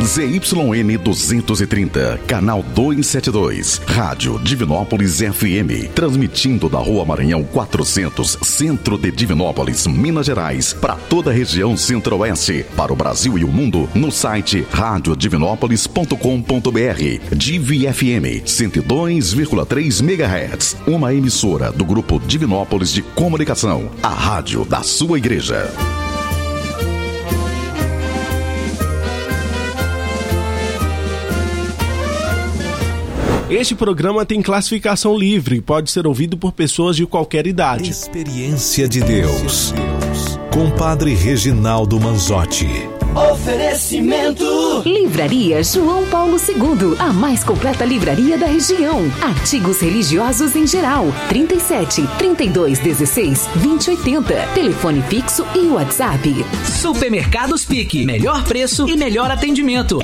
ZYN 230, canal 272, Rádio Divinópolis FM, transmitindo da Rua Maranhão 400, centro de Divinópolis, Minas Gerais, para toda a região centro-oeste, para o Brasil e o mundo, no site radiodivinópolis.com.br. Divi FM 102,3 MHz, uma emissora do Grupo Divinópolis de Comunicação, a rádio da sua igreja. Este programa tem classificação livre e pode ser ouvido por pessoas de qualquer idade. Experiência de Deus, com Padre Reginaldo Manzotti. Oferecimento Livraria João Paulo II, a mais completa livraria da região. Artigos religiosos em geral. 37 32 16 20 80. Telefone fixo e WhatsApp. Supermercados Pique, melhor preço e melhor atendimento.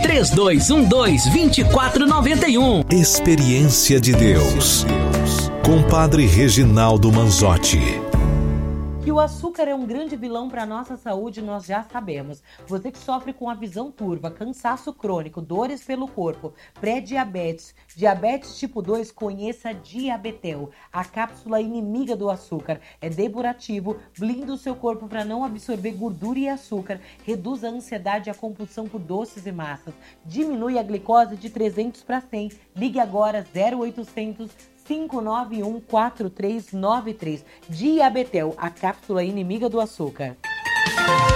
3212-2491. Experiência de Deus, com Padre Reginaldo Manzotti. Que o açúcar é um grande vilão para a nossa saúde, nós já sabemos. Você que sofre com a visão turva, cansaço crônico, dores pelo corpo, pré-diabetes, diabetes tipo 2, conheça Diabetel, a cápsula inimiga do açúcar. É depurativo, blinda o seu corpo para não absorver gordura e açúcar, reduz a ansiedade e a compulsão por doces e massas, diminui a glicose de 300 para 100. Ligue agora 0800 591-4393. Diabetel, a cápsula inimiga do açúcar.